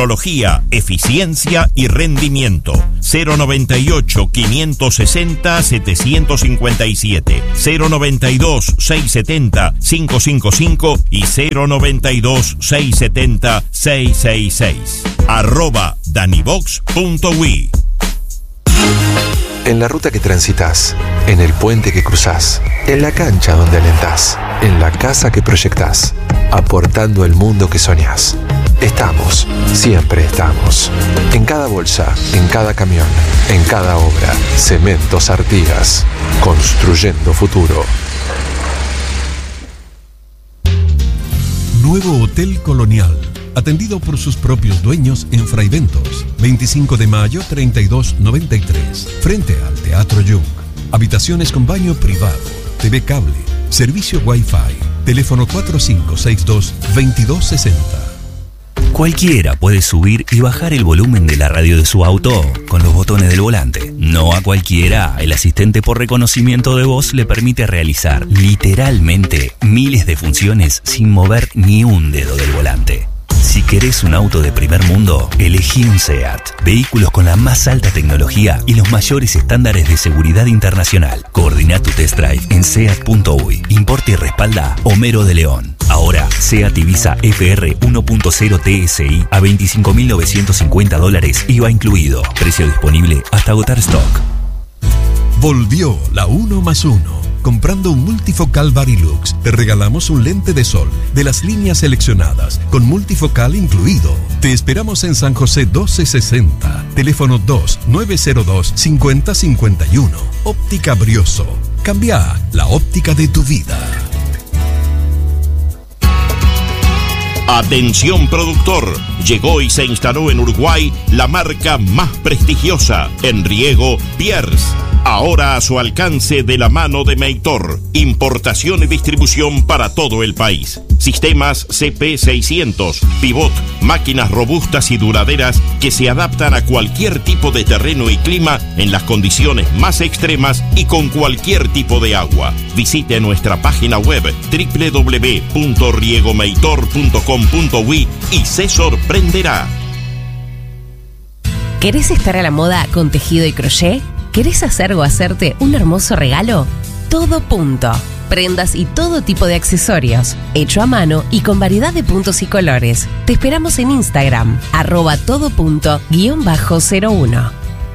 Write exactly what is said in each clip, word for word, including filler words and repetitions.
Tecnología, eficiencia y rendimiento. cero noventa y ocho, quinientos sesenta, setecientos cincuenta y siete, cero noventa y dos, seiscientos setenta, quinientos cincuenta y cinco y cero noventa y dos, seiscientos setenta, seiscientos sesenta y seis. Arroba danivox punto ui. En la ruta que transitas, en el puente que cruzás, en la cancha donde alentás, en la casa que proyectás, aportando el mundo que soñás. Estamos, siempre estamos. En cada bolsa, en cada camión, en cada obra. Cementos Artigas, construyendo futuro. Nuevo Hotel Colonial, atendido por sus propios dueños en Fraiventos, veinticinco de mayo treinta y dos noventa y tres, frente al Teatro Jung. Habitaciones con baño privado, T V cable, servicio Wi-Fi, teléfono cuatro cinco seis dos, veintidós sesenta. Cualquiera puede subir y bajar el volumen de la radio de su auto con los botones del volante. No a cualquiera, el asistente por reconocimiento de voz le permite realizar literalmente miles de funciones sin mover ni un dedo del volante. Si querés un auto de primer mundo, elegí un SEAT. Vehículos con la más alta tecnología y los mayores estándares de seguridad internacional. Coordina tu test drive en seat punto uy. Importa y respalda Homero de León. Ahora, SEAT Ibiza F R uno punto cero T S I a veinticinco mil novecientos cincuenta dólares I V A incluido. Precio disponible hasta agotar stock. Volvió la uno más uno. Comprando un multifocal Varilux, te regalamos un lente de sol de las líneas seleccionadas, con multifocal incluido. Te esperamos en San José doce sesenta, teléfono dos nueve cero dos, cinco cero cinco uno. Óptica Brioso. Cambia la óptica de tu vida. Atención productor, llegó y se instaló en Uruguay la marca más prestigiosa en riego, Pierce. Ahora a su alcance de la mano de Meitor. Importación y distribución para todo el país. Sistemas C P seiscientos, pivot, máquinas robustas y duraderas que se adaptan a cualquier tipo de terreno y clima en las condiciones más extremas y con cualquier tipo de agua. Visite nuestra página web doble u doble u doble u punto riegomeitor punto com punto uy y se sorprenderá. ¿Querés estar a la moda con tejido y crochet? ¿Querés hacer o hacerte un hermoso regalo? Todo Punto. Prendas y todo tipo de accesorios. Hecho a mano y con variedad de puntos y colores. Te esperamos en Instagram, arroba todo punto guión bajo cero uno.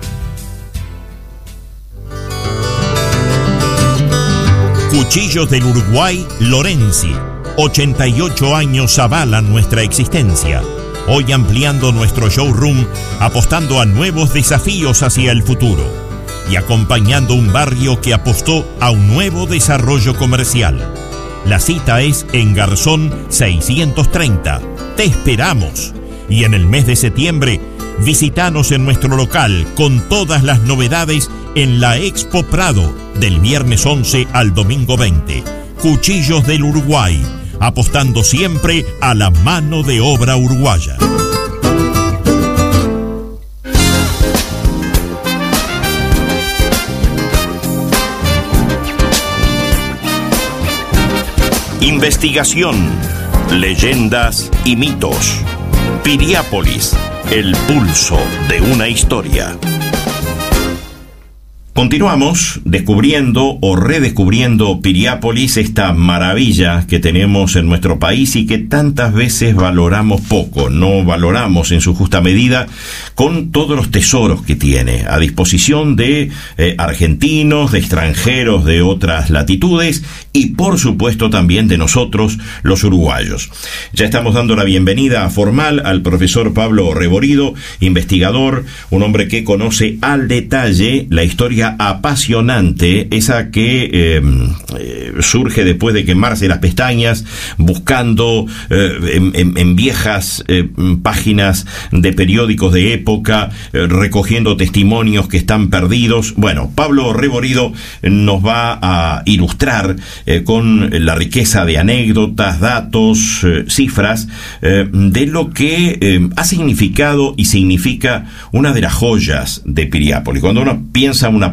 Cuchillos del Uruguay, Lorenzi. ochenta y ocho años avalan nuestra existencia. Hoy ampliando nuestro showroom, apostando a nuevos desafíos hacia el futuro y acompañando un barrio que apostó a un nuevo desarrollo comercial. La cita es en Garzón seiscientos treinta. Te esperamos. Y en el mes de septiembre, visítanos en nuestro local con todas las novedades en la Expo Prado del viernes once al domingo veinte. Cuchillos del Uruguay, apostando siempre a la mano de obra uruguaya. Investigación, leyendas y mitos. Piriápolis, el pulso de una historia. Continuamos descubriendo o redescubriendo Piriápolis, esta maravilla que tenemos en nuestro país y que tantas veces valoramos poco, no valoramos en su justa medida, con todos los tesoros que tiene a disposición de eh, argentinos, de extranjeros de otras latitudes y por supuesto también de nosotros los uruguayos. Ya estamos dando la bienvenida formal al profesor Pablo Reborido, investigador, un hombre que conoce al detalle la historia apasionante, esa que eh, eh, surge después de quemarse las pestañas, buscando eh, en, en, en viejas eh, páginas de periódicos de época, eh, recogiendo testimonios que están perdidos. Bueno, Pablo Reborido nos va a ilustrar eh, con la riqueza de anécdotas, datos, eh, cifras, eh, de lo que eh, ha significado y significa una de las joyas de Piriápolis. Cuando uno piensa una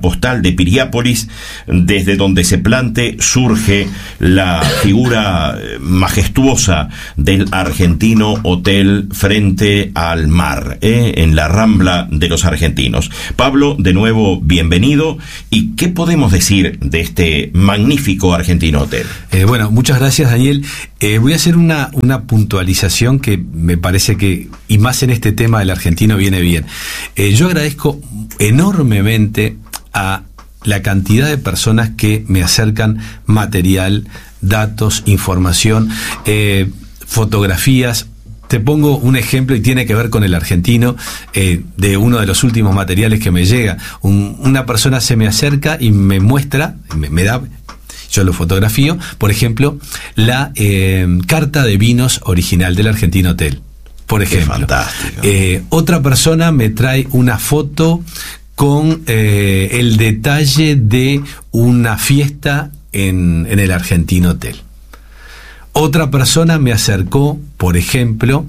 postal de Piriápolis, desde donde se plante surge la figura majestuosa del argentino hotel frente al mar, ¿eh? en la Rambla de los Argentinos. Pablo, de nuevo, bienvenido. ¿Y qué podemos decir de este magnífico argentino hotel? Eh, bueno, muchas gracias, Daniel. Eh, voy a hacer una, una puntualización que me parece que, y más en este tema del argentino, viene bien. Eh, yo agradezco enormemente a la cantidad de personas que me acercan material, datos, información, eh, fotografías. Te pongo un ejemplo y tiene que ver con el argentino, eh, de uno de los últimos materiales que me llega. Un, una persona se me acerca y me muestra, me, me da, yo lo fotografío, por ejemplo, la eh, carta de vinos original del Argentino Hotel. Por ejemplo. Qué fantástico. Eh, otra persona me trae una foto con eh, el detalle de una fiesta en, en el Argentino Hotel. Otra persona me acercó, por ejemplo,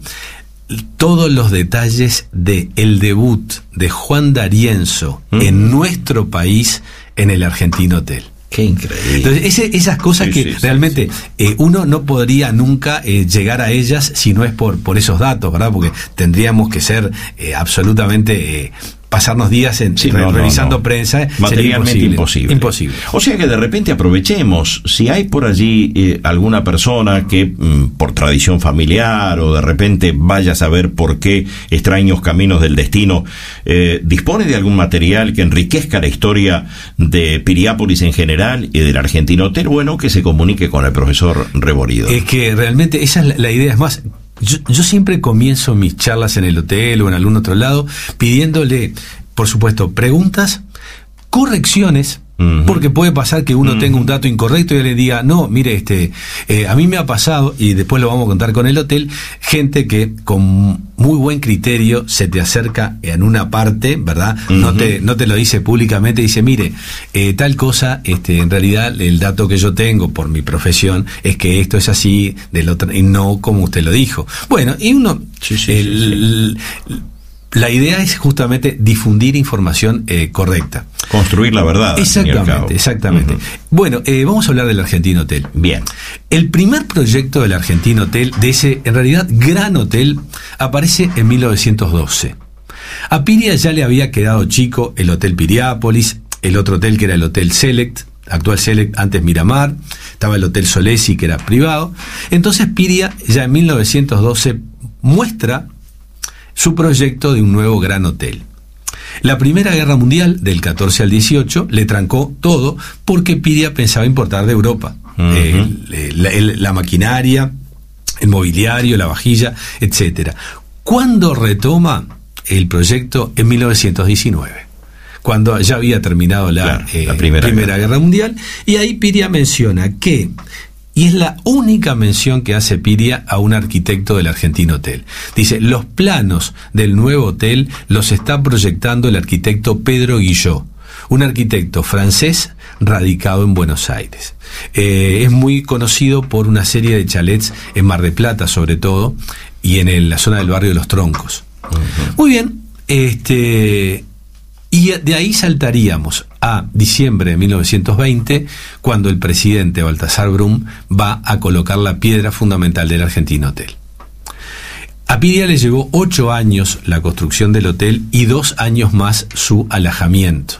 todos los detalles de el debut de Juan D'Arienzo mm. en nuestro país en el Argentino Hotel. Qué increíble. Entonces, ese, esas cosas sí, que sí, realmente sí, sí. Eh, uno no podría nunca eh, llegar a ellas si no es por, por esos datos, ¿verdad? Porque tendríamos que ser eh, absolutamente... Eh, pasarnos días en, sí, re, no, revisando no, no. prensa, materialmente imposible, imposible. imposible. O sea que de repente aprovechemos, si hay por allí eh, alguna persona que mm, por tradición familiar o de repente vaya a saber por qué extraños caminos del destino, eh, dispone de algún material que enriquezca la historia de Piriápolis en general y del Argentino Hotel, bueno, que se comunique con el profesor Reborido. Es que realmente esa es la, la idea, es más... Yo, yo siempre comienzo mis charlas en el hotel o en algún otro lado pidiéndole, por supuesto, preguntas, correcciones, uh-huh. porque puede pasar que uno uh-huh. tenga un dato incorrecto y yo le diga, no, mire, este, eh, a mí me ha pasado, y después lo vamos a contar con el hotel, gente que con muy buen criterio se te acerca en una parte, ¿verdad? Uh-huh. No te, no te lo dice públicamente, dice, mire, eh, tal cosa, este, en realidad el dato que yo tengo por mi profesión es que esto es así, del otro, y no como usted lo dijo. Bueno, y uno, sí, sí, el, sí, sí. la idea es justamente difundir información eh, correcta. Construir la verdad. Exactamente, exactamente. Uh-huh. Bueno, eh, vamos a hablar del Argentino Hotel. Bien. El primer proyecto del Argentino Hotel, de ese, en realidad, gran hotel, aparece en mil novecientos doce. A Piria ya le había quedado chico el Hotel Piriápolis, el otro hotel que era el Hotel Select, actual Select, antes Miramar, estaba el Hotel Solesi que era privado. Entonces Piria ya en mil novecientos doce muestra su proyecto de un nuevo gran hotel. La Primera Guerra Mundial, del catorce al dieciocho, le trancó todo porque Piria pensaba importar de Europa. Uh-huh. eh, la, el, la maquinaria, el mobiliario, la vajilla, etcétera. ¿Cuándo retoma el proyecto? En mil novecientos diecinueve, cuando ya había terminado la, claro, eh, la Primera, primera Guerra. Guerra Mundial, y ahí Piria menciona que, y es la única mención que hace Piria a un arquitecto del Argentino Hotel. Dice, los planos del nuevo hotel los está proyectando el arquitecto Pedro Guillot, un arquitecto francés radicado en Buenos Aires. Eh, es muy conocido por una serie de chalets en Mar del Plata, sobre todo, y en el, la zona del barrio de Los Troncos. Uh-huh. Muy bien, este... y de ahí saltaríamos a diciembre de mil novecientos veinte, cuando el presidente Baltasar Brum va a colocar la piedra fundamental del Argentino Hotel. A Piria le llevó ocho años la construcción del hotel y dos años más su alojamiento.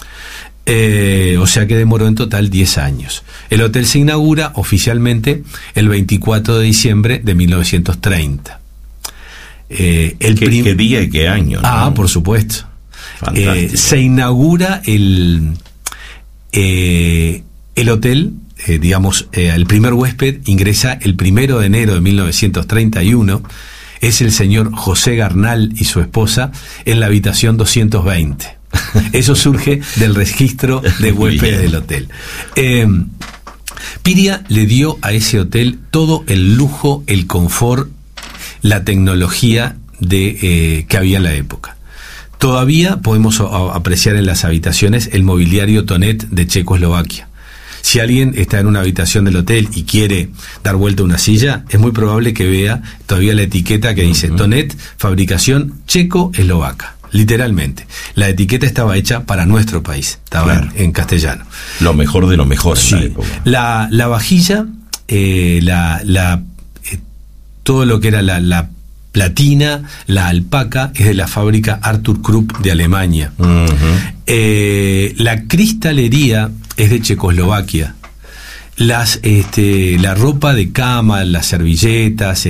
Eh, o sea que demoró en total diez años. El hotel se inaugura oficialmente el veinticuatro de diciembre de mil novecientos treinta. Eh, el ¿Qué, prim... ¿Qué día y qué año? ¿No? Ah, por supuesto. Eh, se inaugura el eh, el hotel, eh, digamos, eh, el primer huésped ingresa el primero de enero de mil novecientos treinta y uno, es el señor José Garnal y su esposa en la habitación doscientos veinte. Eso surge del registro de huéspedes del hotel. Eh, Piria le dio a ese hotel todo el lujo, el confort, la tecnología de eh, que había en la época. Todavía podemos apreciar en las habitaciones el mobiliario Tonet de Checoslovaquia. Si alguien está en una habitación del hotel y quiere dar vuelta a una silla, es muy probable que vea todavía la etiqueta que dice uh-huh. Tonet, fabricación checo-eslovaca. literalmente. La etiqueta estaba hecha para nuestro país, estaba claro. en, en castellano. Lo mejor de lo mejor sí. en la época. La, la vajilla, eh, la, la, eh, todo lo que era la, la platina, la alpaca, es de la fábrica Arthur Krupp de Alemania. Uh-huh. Eh, la cristalería es de Checoslovaquia. Las, este, la ropa de cama, las servilletas,